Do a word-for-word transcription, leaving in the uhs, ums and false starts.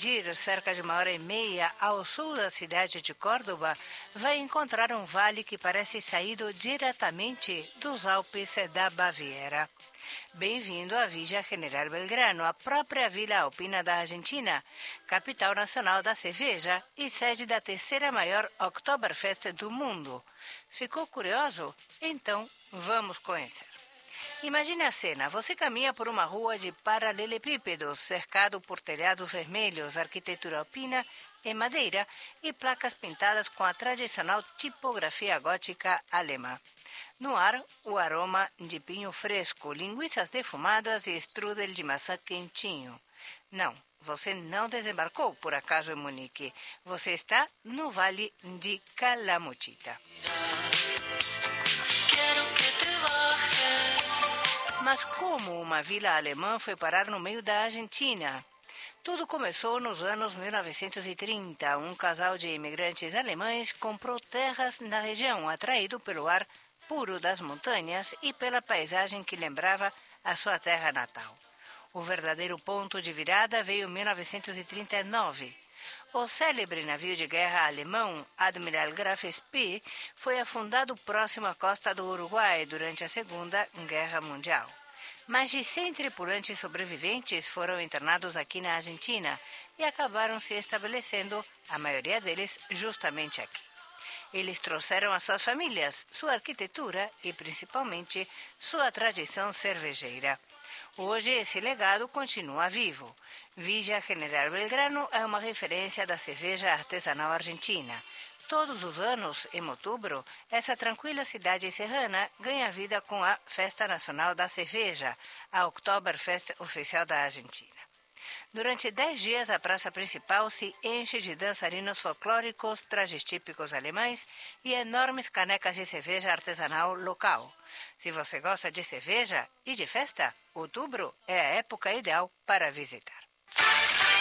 dirigir cerca de uma hora e meia ao sul da cidade de Córdoba, vai encontrar um vale que parece saído diretamente dos Alpes da Baviera. Bem-vindo à Villa General Belgrano, a própria vila alpina da Argentina, capital nacional da cerveja e sede da terceira maior Oktoberfest do mundo. Ficou curioso? Então, vamos conhecer. Imagine a cena. Você caminha por uma rua de paralelepípedos, cercado por telhados vermelhos, arquitetura alpina em madeira e placas pintadas com a tradicional tipografia gótica alemã. No ar, o aroma de pinho fresco, linguiças defumadas e strudel de maçã quentinho. Não, você não desembarcou por acaso em Munique. Você está no Vale de Calamuchita. Mas como uma vila alemã foi parar no meio da Argentina? Tudo começou nos anos mil novecentos e trinta. Um casal de imigrantes alemães comprou terras na região, atraído pelo ar puro das montanhas e pela paisagem que lembrava a sua terra natal. O verdadeiro ponto de virada veio em mil novecentos e trinta e nove. O célebre navio de guerra alemão Admiral Graf Spee foi afundado próximo à costa do Uruguai durante a Segunda Guerra Mundial. Mais de cem tripulantes sobreviventes foram internados aqui na Argentina e acabaram se estabelecendo, a maioria deles, justamente aqui. Eles trouxeram as suas famílias, sua arquitetura e, principalmente, sua tradição cervejeira. Hoje, esse legado continua vivo. Villa General Belgrano é uma referência da cerveja artesanal argentina. Todos os anos, em outubro, essa tranquila cidade serrana ganha vida com a Festa Nacional da Cerveja, a Oktoberfest oficial da Argentina. Durante dez dias, a praça principal se enche de dançarinos folclóricos, trajes típicos alemães e enormes canecas de cerveja artesanal local. Se você gosta de cerveja e de festa, outubro é a época ideal para visitar.